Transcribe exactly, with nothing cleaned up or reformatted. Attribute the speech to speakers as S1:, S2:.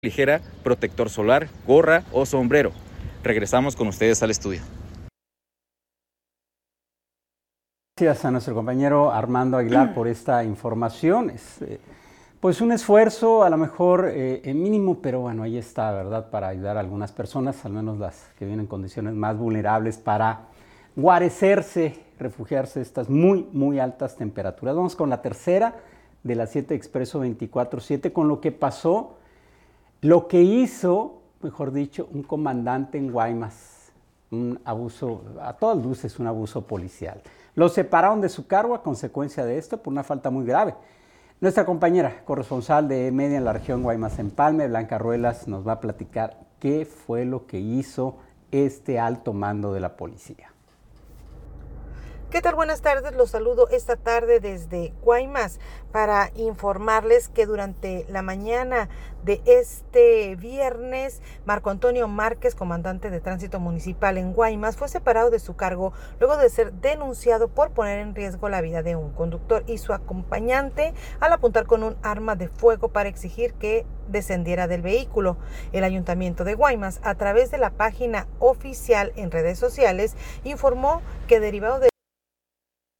S1: ligera, protector solar, gorra o sombrero. Regresamos con ustedes al estudio.
S2: Gracias a nuestro compañero Armando Aguilar por esta información. Es, eh, pues un esfuerzo a lo mejor eh, mínimo, pero bueno, ahí está, ¿verdad? Para ayudar a algunas personas, al menos las que viven en condiciones más vulnerables, para guarecerse, refugiarse de estas muy, muy altas temperaturas. Vamos con la tercera de las siete Expreso veinticuatro siete, con lo que pasó, lo que hizo, mejor dicho, un comandante en Guaymas, un abuso, a todas luces un abuso policial. Lo separaron de su cargo a consecuencia de esto por una falta muy grave. Nuestra compañera corresponsal de E Media en la región Guaymas-Empalme, Blanca Ruelas, nos va a platicar qué fue lo que hizo este alto mando de la policía.
S3: ¿Qué tal? Buenas tardes, los saludo esta tarde desde Guaymas para informarles que durante la mañana de este viernes, Marco Antonio Márquez, comandante de tránsito municipal en Guaymas, fue separado de su cargo luego de ser denunciado por poner en riesgo la vida de un conductor y su acompañante al apuntar con un arma de fuego para exigir que descendiera del vehículo. El Ayuntamiento de Guaymas, a través de la página oficial en redes sociales, informó que derivado de